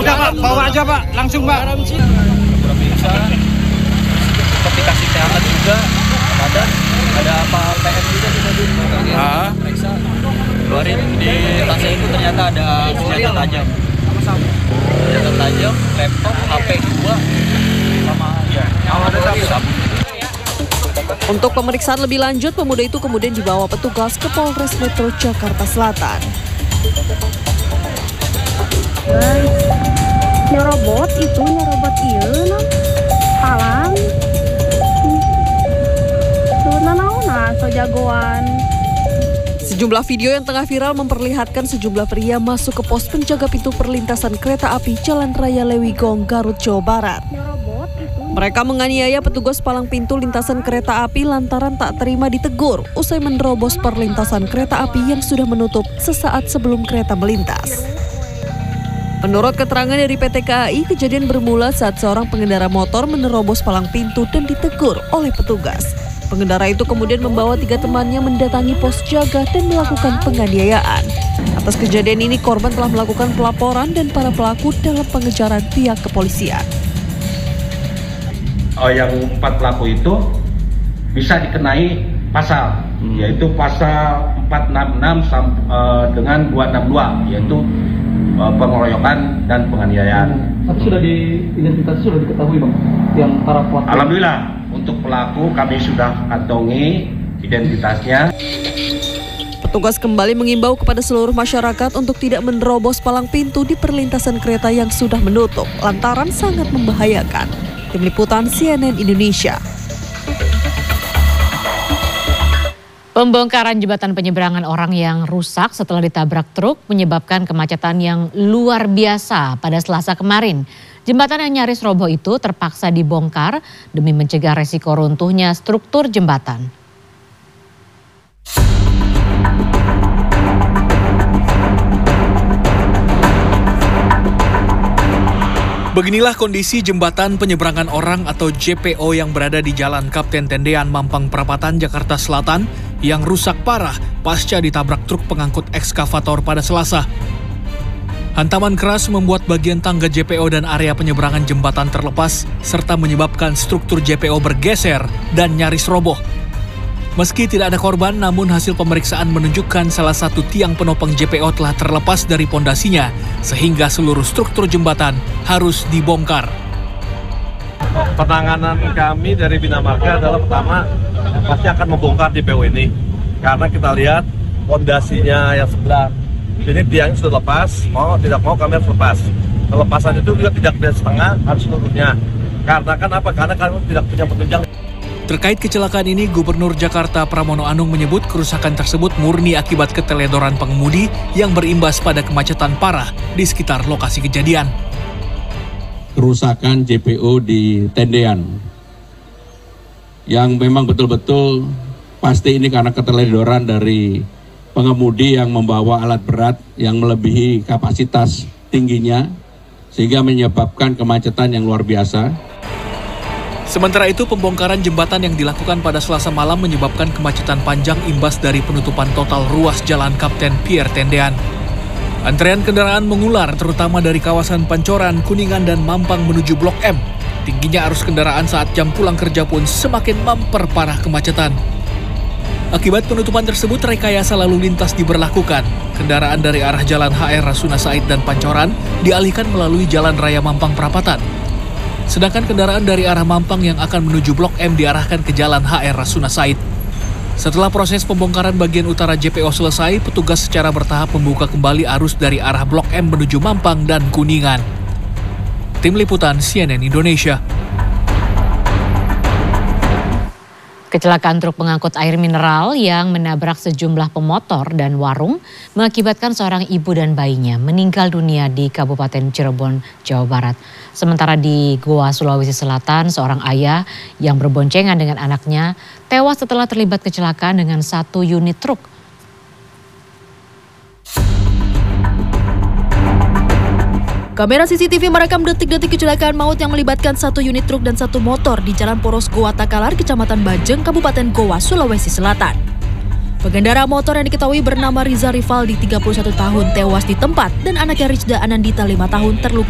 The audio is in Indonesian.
Udah Pak, bawa aja Pak, langsung Pak. Periksa, seperti kasih THR juga, badan ada apa PM juga di mobil. Periksa, keluarin di tasnya itu ternyata ada senjata tajam. Senjata tajam, laptop, HP 2, sama ya. Sabun. Untuk pemeriksaan lebih lanjut, pemuda itu kemudian dibawa petugas ke Polres Metro Jakarta Selatan. Nyerobot iya palang so jagoan. Sejumlah video yang tengah viral memperlihatkan sejumlah pria masuk ke pos penjaga pintu perlintasan kereta api Jalan Raya Lewigong, Garut, Jawa Barat. Mereka menganiaya petugas palang pintu lintasan kereta api lantaran tak terima ditegur usai menerobos perlintasan kereta api yang sudah menutup sesaat sebelum kereta melintas. Menurut keterangan dari PT KAI, kejadian bermula saat seorang pengendara motor menerobos palang pintu dan ditegur oleh petugas. Pengendara itu kemudian membawa 3 temannya mendatangi pos jaga dan melakukan penganiayaan. Atas kejadian ini, korban telah melakukan pelaporan dan para pelaku dalam pengejaran pihak kepolisian. Yang 4 pelaku itu bisa dikenai pasal, yaitu pasal 466 dengan 262, yaitu pengeroyokan dan penganiayaan. Tapi sudah diidentifikasi, sudah diketahui Bang, yang para pelaku? Alhamdulillah, untuk pelaku kami sudah kantongi identitasnya. Petugas kembali mengimbau kepada seluruh masyarakat untuk tidak menerobos palang pintu di perlintasan kereta yang sudah menutup, lantaran sangat membahayakan. Tim Liputan CNN Indonesia. Pembongkaran jembatan penyeberangan orang yang rusak setelah ditabrak truk menyebabkan kemacetan yang luar biasa pada Selasa kemarin. Jembatan yang nyaris roboh itu terpaksa dibongkar demi mencegah resiko runtuhnya struktur jembatan. Beginilah kondisi jembatan penyeberangan orang atau JPO yang berada di Jalan Kapten Tendean, Mampang Perapatan, Jakarta Selatan yang rusak parah pasca ditabrak truk pengangkut ekskavator pada Selasa. Hantaman keras membuat bagian tangga JPO dan area penyeberangan jembatan terlepas serta menyebabkan struktur JPO bergeser dan nyaris roboh. Meski tidak ada korban, namun hasil pemeriksaan menunjukkan salah satu tiang penopang JPO telah terlepas dari pondasinya, sehingga seluruh struktur jembatan harus dibongkar. Penanganan kami dari Bina Marga adalah pertama, pasti akan membongkar JPO ini. Karena kita lihat pondasinya yang sebelah, ini tiangnya sudah lepas, mau tidak mau kami harus lepas. Kelepasan itu juga tidak dari setengah, harus seluruhnya. Karena kan apa? Karena kami tidak punya penunjang. Terkait kecelakaan ini, Gubernur Jakarta Pramono Anung menyebut kerusakan tersebut murni akibat keteledoran pengemudi yang berimbas pada kemacetan parah di sekitar lokasi kejadian. Kerusakan JPO di Tendean yang memang betul-betul pasti ini karena keteledoran dari pengemudi yang membawa alat berat yang melebihi kapasitas tingginya sehingga menyebabkan kemacetan yang luar biasa. Sementara itu, pembongkaran jembatan yang dilakukan pada Selasa malam menyebabkan kemacetan panjang imbas dari penutupan total ruas Jalan Kapten Pierre Tendean. Antrean kendaraan mengular terutama dari kawasan Pancoran, Kuningan, dan Mampang menuju Blok M. Tingginya arus kendaraan saat jam pulang kerja pun semakin memperparah kemacetan. Akibat penutupan tersebut, rekayasa lalu lintas diberlakukan. Kendaraan dari arah Jalan HR Rasuna Said dan Pancoran dialihkan melalui Jalan Raya Mampang Perapatan. Sedangkan kendaraan dari arah Mampang yang akan menuju Blok M diarahkan ke Jalan HR Rasuna Said. Setelah proses pembongkaran bagian utara JPO selesai, petugas secara bertahap membuka kembali arus dari arah Blok M menuju Mampang dan Kuningan. Tim Liputan CNN Indonesia. Kecelakaan truk pengangkut air mineral yang menabrak sejumlah pemotor dan warung mengakibatkan seorang ibu dan bayinya meninggal dunia di Kabupaten Cirebon, Jawa Barat. Sementara di Goa, Sulawesi Selatan, seorang ayah yang berboncengan dengan anaknya tewas setelah terlibat kecelakaan dengan satu unit truk. Kamera CCTV merekam detik-detik kecelakaan maut yang melibatkan satu unit truk dan satu motor di Jalan Poros Goa Takalar, Kecamatan Bajeng, Kabupaten Goa, Sulawesi Selatan. Pengendara motor yang diketahui bernama Riza Rivaldi, 31 tahun, tewas di tempat dan anaknya Rizda Anandita, 5 tahun, terluka